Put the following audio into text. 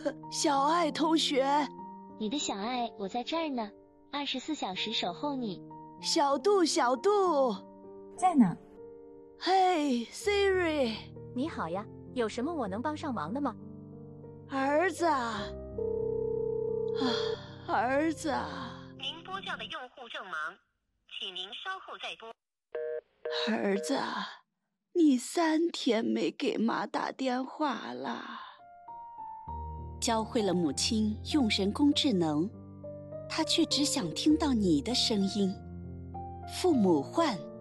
小爱同学， 你的小爱，我在这儿呢，24小时守候你。 小杜，小杜， 在呢。 嘿 ，Siri， 你好呀，有什么我能帮上忙的吗？ 儿子啊，儿子啊， 您拨叫的用户正忙，请您稍后再拨。 儿子啊，你3天没给妈打电话了。 教会了母亲用人工智能，她却只想听到你的声音。父母唤。